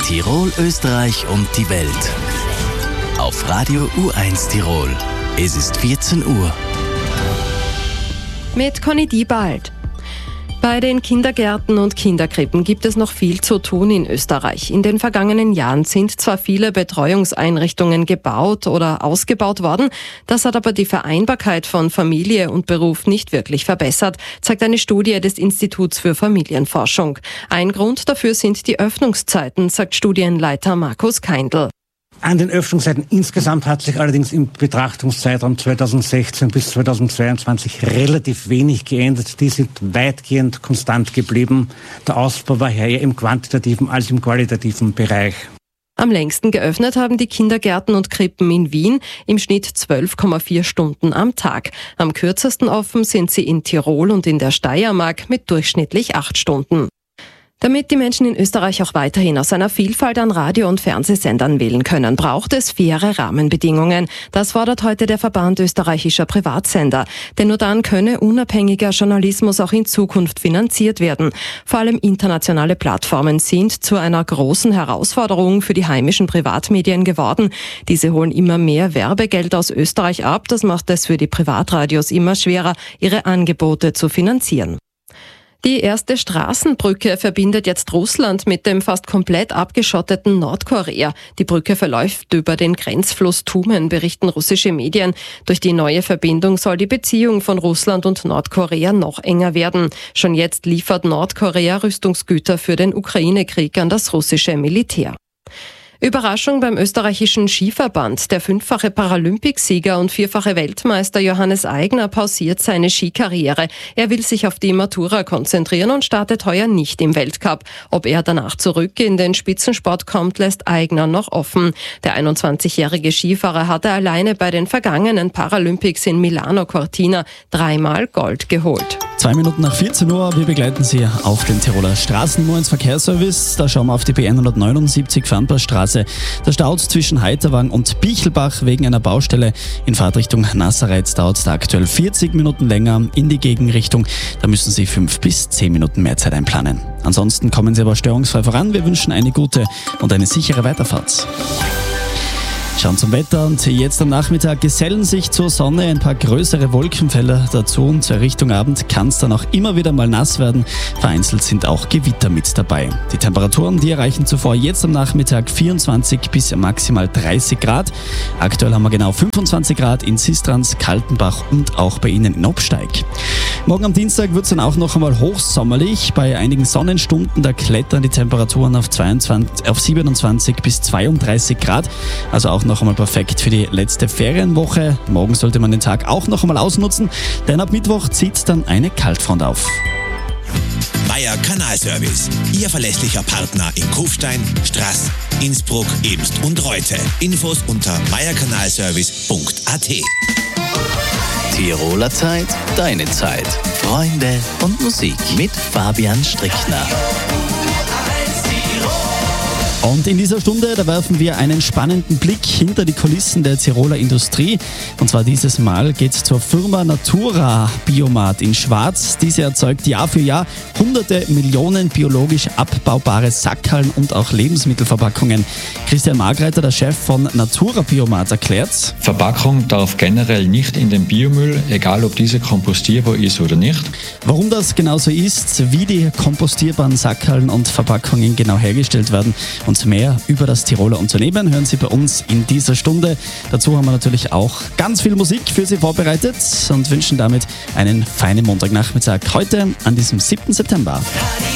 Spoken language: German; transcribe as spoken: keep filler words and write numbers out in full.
Tirol, Österreich und die Welt. Auf Radio U eins Tirol. Es ist vierzehn Uhr. Mit Conny Diebald. Bei den Kindergärten und Kinderkrippen gibt es noch viel zu tun in Österreich. In den vergangenen Jahren sind zwar viele Betreuungseinrichtungen gebaut oder ausgebaut worden, das hat aber die Vereinbarkeit von Familie und Beruf nicht wirklich verbessert, zeigt eine Studie des Instituts für Familienforschung. Ein Grund dafür sind die Öffnungszeiten, sagt Studienleiter Markus Keindl. An den Öffnungszeiten insgesamt hat sich allerdings im Betrachtungszeitraum zweitausendsechzehn bis zweitausendzweiundzwanzig relativ wenig geändert. Die sind weitgehend konstant geblieben. Der Ausbau war eher im quantitativen als im qualitativen Bereich. Am längsten geöffnet haben die Kindergärten und Krippen in Wien, im Schnitt zwölf Komma vier Stunden am Tag. Am kürzesten offen sind sie in Tirol und in der Steiermark mit durchschnittlich acht Stunden. Damit die Menschen in Österreich auch weiterhin aus einer Vielfalt an Radio- und Fernsehsendern wählen können, braucht es faire Rahmenbedingungen. Das fordert heute der Verband österreichischer Privatsender. Denn nur dann könne unabhängiger Journalismus auch in Zukunft finanziert werden. Vor allem internationale Plattformen sind zu einer großen Herausforderung für die heimischen Privatmedien geworden. Diese holen immer mehr Werbegeld aus Österreich ab. Das macht es für die Privatradios immer schwerer, ihre Angebote zu finanzieren. Die erste Straßenbrücke verbindet jetzt Russland mit dem fast komplett abgeschotteten Nordkorea. Die Brücke verläuft über den Grenzfluss Tumen, berichten russische Medien. Durch die neue Verbindung soll die Beziehung von Russland und Nordkorea noch enger werden. Schon jetzt liefert Nordkorea Rüstungsgüter für den Ukraine-Krieg an das russische Militär. Überraschung beim österreichischen Skiverband. Der fünffache Paralympicsieger und vierfache Weltmeister Johannes Aigner pausiert seine Skikarriere. Er will sich auf die Matura konzentrieren und startet heuer nicht im Weltcup. Ob er danach zurück in den Spitzensport kommt, lässt Aigner noch offen. Der einundzwanzigjährige Skifahrer hatte alleine bei den vergangenen Paralympics in Milano Cortina dreimal Gold geholt. Zwei Minuten nach vierzehn Uhr, wir begleiten Sie auf den Tiroler Straßen. Nur ins Verkehrsservice, da schauen wir auf die B hundertneunundsiebzig Farnbachstraße. Da staut zwischen Heiterwang und Bichelbach wegen einer Baustelle. In Fahrtrichtung Nassareiz dauert es da aktuell vierzig Minuten länger. In die Gegenrichtung, da müssen Sie fünf bis zehn Minuten mehr Zeit einplanen. Ansonsten kommen Sie aber störungsfrei voran. Wir wünschen eine gute und eine sichere Weiterfahrt. Schauen zum Wetter und jetzt am Nachmittag gesellen sich zur Sonne ein paar größere Wolkenfelder dazu und zur Richtung Abend kann es dann auch immer wieder mal nass werden. Vereinzelt sind auch Gewitter mit dabei. Die Temperaturen, die erreichen zuvor jetzt am Nachmittag vierundzwanzig bis maximal dreißig Grad. Aktuell haben wir genau fünfundzwanzig Grad in Sistrans, Kaltenbach und auch bei Ihnen in Obsteig. Morgen am Dienstag wird es dann auch noch einmal hochsommerlich. Bei einigen Sonnenstunden, da klettern die Temperaturen auf, zweiundzwanzig, auf siebenundzwanzig bis zweiunddreißig Grad. Also auch noch einmal perfekt für die letzte Ferienwoche. Morgen sollte man den Tag auch noch einmal ausnutzen, denn ab Mittwoch zieht dann eine Kaltfront auf. Meier Kanalservice, Ihr verlässlicher Partner in Kufstein, Straß, Innsbruck, Ebst und Reute. Infos unter meierkanalservice punkt a t. Tiroler Zeit, deine Zeit. Freunde und Musik mit Fabian Strickner. Und in dieser Stunde, da werfen wir einen spannenden Blick hinter die Kulissen der Tiroler Industrie. Und zwar dieses Mal geht es zur Firma Natura Biomat in Schwarz. Diese erzeugt Jahr für Jahr hunderte Millionen biologisch abbaubare Sackhallen und auch Lebensmittelverpackungen. Christian Margreiter, der Chef von Natura Biomat, erklärt: Verpackung darf generell nicht in den Biomüll, egal ob diese kompostierbar ist oder nicht. Warum das genauso ist, wie die kompostierbaren Sackhallen und Verpackungen genau hergestellt werden und mehr über das Tiroler Unternehmen hören Sie bei uns in dieser Stunde. Dazu haben wir natürlich auch ganz viel Musik für Sie vorbereitet und wünschen damit einen feinen Montagnachmittag heute an diesem siebten September.